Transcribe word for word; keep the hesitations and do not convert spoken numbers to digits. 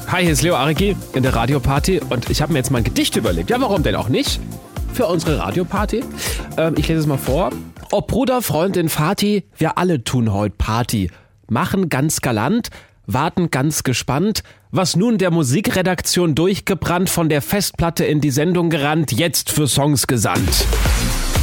Hi, hier ist Leo Ariki in der Radioparty und ich habe mir jetzt mal ein Gedicht überlegt. Ja, warum denn auch nicht? Für unsere Radioparty. Ähm, ich lese es mal vor. Ob Bruder, Freundin, Vati, wir alle tun heut Party. Machen ganz galant, warten ganz gespannt, was nun der Musikredaktion durchgebrannt, von der Festplatte in die Sendung gerannt, jetzt für Songs gesandt.